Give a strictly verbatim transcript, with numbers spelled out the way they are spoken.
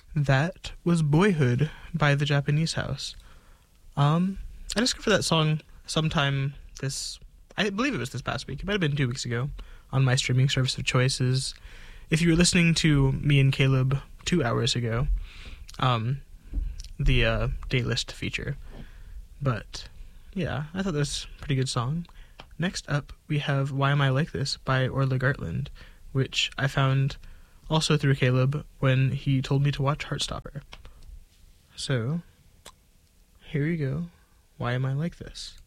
That was Boyhood by the Japanese House. Um, I discovered that song sometime this, I believe it was this past week. It might have been two weeks ago on my streaming service of choices. If you were listening to me and Caleb two hours ago, um, the uh, Daylist feature. But, yeah, I thought that was a pretty good song. Next up, we have Why Am I Like This by Orla Gartland, which I found also through Caleb when he told me to watch Heartstopper. So, here you go. Why Am I Like This?